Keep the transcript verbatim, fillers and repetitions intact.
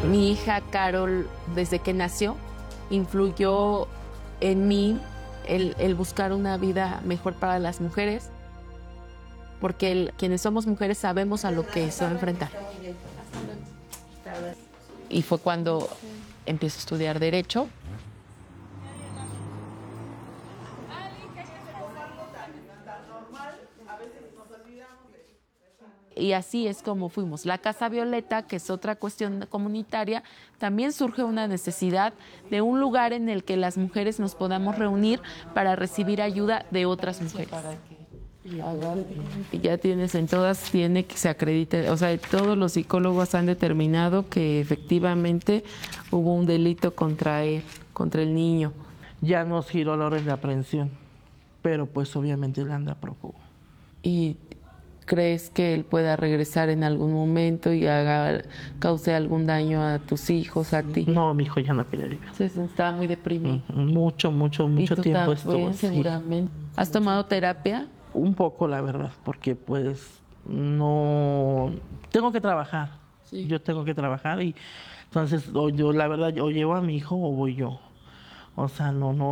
Mi hija Carol, desde que nació, influyó en mí el, el buscar una vida mejor para las mujeres, porque el, quienes somos mujeres sabemos a lo que se va a enfrentar. Y fue cuando empiezo a estudiar Derecho. Y así es como fuimos. La Casa Violeta, que es otra cuestión comunitaria, también surge una necesidad de un lugar en el que las mujeres nos podamos reunir para recibir ayuda de otras mujeres. Y ya tienes, en todas tiene que se acredite, o sea, todos los psicólogos han determinado que efectivamente hubo un delito contra él, contra el niño. Ya nos giró la orden de aprehensión, pero pues obviamente le anda prófugo. ¿Y crees que él pueda regresar en algún momento y haga, cause algún daño a tus hijos, a ti? No, mi hijo ya no quiere vivir. Sí, estaba muy deprimido. Mucho, mucho, mucho tiempo estuvo así. Seguramente. ¿Has tomado terapia? Un poco, la verdad, porque pues no... Tengo que trabajar. Sí. Yo tengo que trabajar y entonces o yo, la verdad, o llevo a mi hijo o voy yo. O sea, no, no...